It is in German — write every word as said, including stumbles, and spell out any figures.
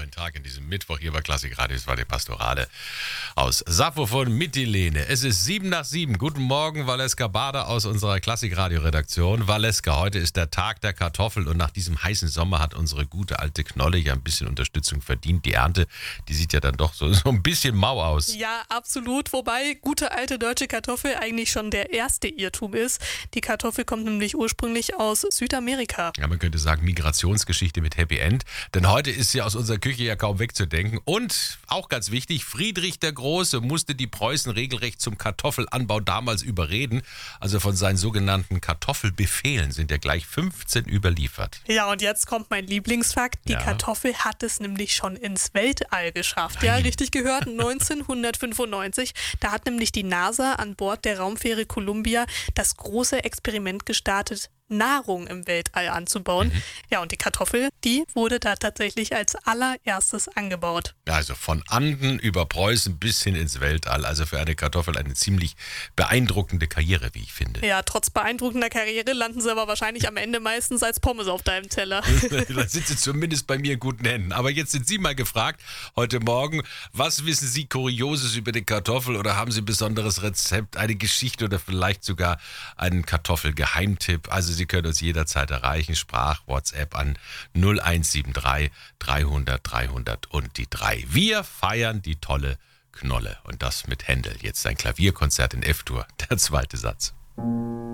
neuen Tag in diesem Mittwoch hier bei Klassikradio. Es war die Pastorale aus Sappho von Mytilene. Es ist sieben nach sieben. Guten Morgen, Valeska Bader aus unserer Klassikradio-Redaktion. Valeska, heute ist der Tag der Kartoffel und nach diesem heißen Sommer hat unsere gute alte Knolle ja ein bisschen Unterstützung verdient. Die Ernte, die sieht ja dann doch so, so ein bisschen mau aus. Ja, absolut. Wobei gute alte deutsche Kartoffel eigentlich schon der erste Irrtum ist. Die Kartoffel kommt nämlich ursprünglich aus Südamerika. Ja, man könnte sagen Migrationsgeschichte mit Happy End. Denn heute ist sie aus unserer Küche ja kaum wegzudenken. Und auch ganz wichtig, Friedrich der Große musste die Preußen regelrecht zum Kartoffelanbau damals überreden. Also von seinen sogenannten Kartoffelbefehlen sind ja gleich fünfzehn überliefert. Ja, und jetzt kommt mein Lieblingsfakt. Die Ja. Kartoffel hat es nämlich schon ins Weltall geschafft. Ja, Nein. richtig gehört, neunzehnhundertfünfundneunzig. Da hat nämlich die NASA an Bord der Raumfähre Columbia das große Experiment gestartet, Nahrung im Weltall anzubauen. Mhm. Ja, und die Kartoffel, die wurde da tatsächlich als allererstes angebaut. Also von Anden über Preußen bis hin ins Weltall. Also für eine Kartoffel eine ziemlich beeindruckende Karriere, wie ich finde. Ja, trotz beeindruckender Karriere landen sie aber wahrscheinlich am Ende meistens als Pommes auf deinem Teller. Da sind Sie zumindest bei mir in guten Händen. Aber jetzt sind Sie mal gefragt, heute Morgen, was wissen Sie Kurioses über die Kartoffel oder haben Sie ein besonderes Rezept, eine Geschichte oder vielleicht sogar einen Kartoffelgeheimtipp? Also Sie können uns jederzeit erreichen, Sprach, WhatsApp an null eins sieben drei dreihundert dreihundert und die drei. Wir feiern die tolle Knolle und das mit Händel. Jetzt ein Klavierkonzert in F-Dur, der zweite Satz.